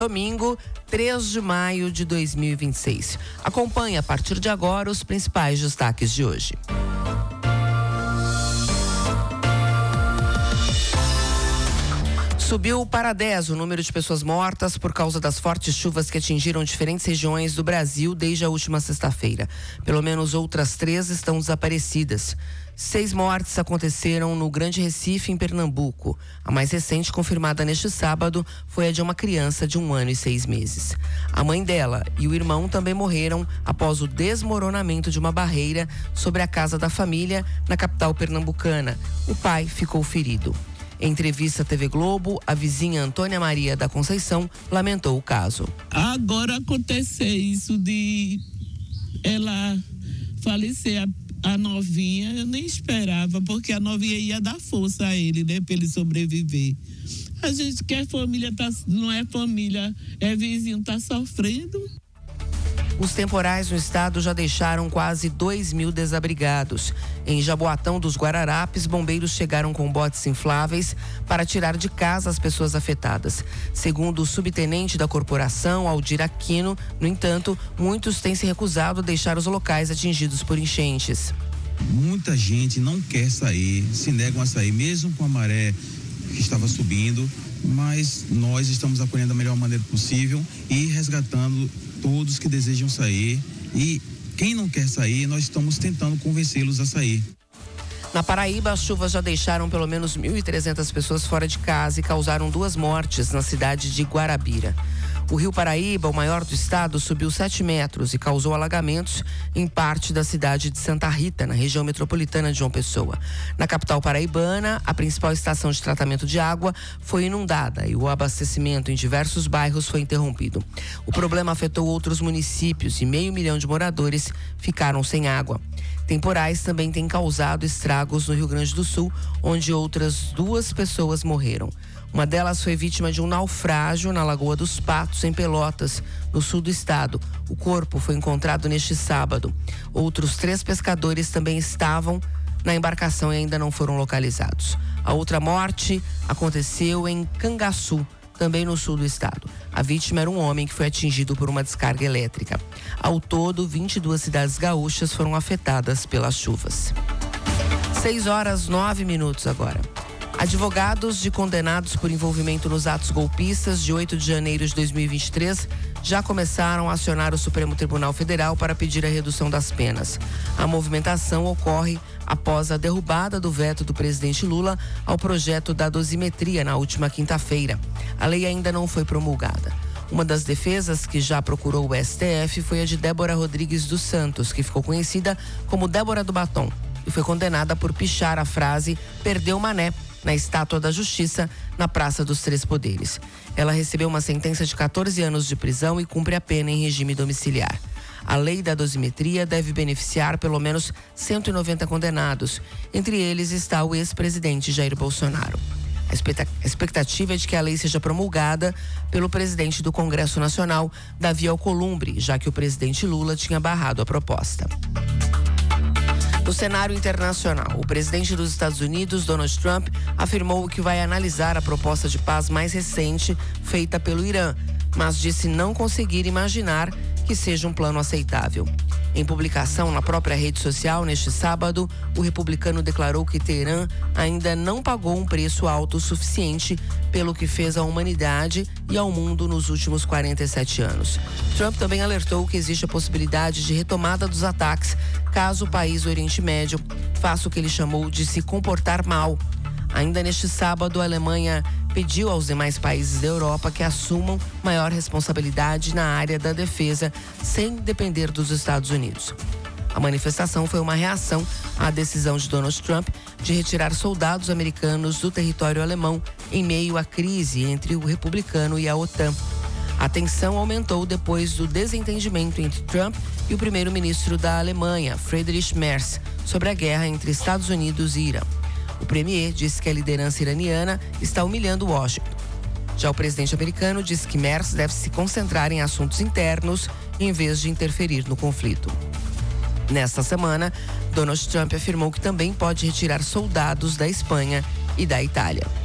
Domingo, 3 de maio de 2026. Acompanhe a partir de agora os principais destaques de hoje. Subiu para 10 o número de pessoas mortas por causa das fortes chuvas que atingiram diferentes regiões do Brasil desde a última sexta-feira. Pelo menos outras 3 estão desaparecidas. 6 mortes aconteceram no Grande Recife, em Pernambuco. A mais recente, confirmada neste sábado, foi a de uma criança de 1 ano e 6 meses. A mãe dela e o irmão também morreram após o desmoronamento de uma barreira sobre a casa da família na capital pernambucana. O pai ficou ferido. Em entrevista à TV Globo, a vizinha Antônia Maria da Conceição lamentou o caso. Agora acontecer isso de ela falecer, a novinha, eu nem esperava, porque a novinha ia dar força a ele, né, para ele sobreviver. A gente quer família, não é família, é vizinho, tá sofrendo. Os temporais no estado já deixaram quase 2.000 desabrigados. Em Jaboatão dos Guararapes, bombeiros chegaram com botes infláveis para tirar de casa as pessoas afetadas. Segundo o subtenente da corporação, Aldir Aquino, no entanto, muitos têm se recusado a deixar os locais atingidos por enchentes. Muita gente não quer sair, se negam a sair, mesmo com a maré que estava subindo, mas nós estamos acolhendo da melhor maneira possível e resgatando todos que desejam sair, e quem não quer sair, nós estamos tentando convencê-los a sair. Na Paraíba, as chuvas já deixaram pelo menos 1.300 pessoas fora de casa e causaram 2 mortes na cidade de Guarabira. O rio Paraíba, o maior do estado, subiu 7 metros e causou alagamentos em parte da cidade de Santa Rita, na região metropolitana de João Pessoa. Na capital paraibana, a principal estação de tratamento de água foi inundada e o abastecimento em diversos bairros foi interrompido. O problema afetou outros municípios e 500 mil de moradores ficaram sem água. Temporais também têm causado estragos no Rio Grande do Sul, onde outras 2 pessoas morreram. Uma delas foi vítima de um naufrágio na Lagoa dos Patos, em Pelotas, no sul do estado. O corpo foi encontrado neste sábado. Outros 3 pescadores também estavam na embarcação e ainda não foram localizados. A outra morte aconteceu em Cangaçu, também no sul do estado. A vítima era um homem que foi atingido por uma descarga elétrica. Ao todo, 22 cidades gaúchas foram afetadas pelas chuvas. 6h09 agora. Advogados de condenados por envolvimento nos atos golpistas de 8 de janeiro de 2023 já começaram a acionar o Supremo Tribunal Federal para pedir a redução das penas. A movimentação ocorre após a derrubada do veto do presidente Lula ao projeto da dosimetria na última quinta-feira. A lei ainda não foi promulgada. Uma das defesas que já procurou o STF foi a de Débora Rodrigues dos Santos, que ficou conhecida como Débora do Batom, e foi condenada por pichar a frase "Perdeu Mané" na Estátua da Justiça, na Praça dos Três Poderes. Ela recebeu uma sentença de 14 anos de prisão e cumpre a pena em regime domiciliar. A lei da dosimetria deve beneficiar pelo menos 190 condenados. Entre eles está o ex-presidente Jair Bolsonaro. A expectativa é de que a lei seja promulgada pelo presidente do Congresso Nacional, Davi Alcolumbre, já que o presidente Lula tinha barrado a proposta. No cenário internacional, o presidente dos Estados Unidos, Donald Trump, afirmou que vai analisar a proposta de paz mais recente feita pelo Irã, mas disse não conseguir imaginar que seja um plano aceitável. Em publicação na própria rede social neste sábado, o republicano declarou que Teherã ainda não pagou um preço alto o suficiente pelo que fez à humanidade e ao mundo nos últimos 47 anos. Trump também alertou que existe a possibilidade de retomada dos ataques caso o país do Oriente Médio faça o que ele chamou de se comportar mal. Ainda neste sábado, a Alemanha pediu aos demais países da Europa que assumam maior responsabilidade na área da defesa, sem depender dos Estados Unidos. A manifestação foi uma reação à decisão de Donald Trump de retirar soldados americanos do território alemão em meio à crise entre o republicano e a OTAN. A tensão aumentou depois do desentendimento entre Trump e o primeiro-ministro da Alemanha, Friedrich Merz, sobre a guerra entre Estados Unidos e Irã. O premier disse que a liderança iraniana está humilhando Washington. Já o presidente americano disse que Merz deve se concentrar em assuntos internos em vez de interferir no conflito. Nesta semana, Donald Trump afirmou que também pode retirar soldados da Espanha e da Itália.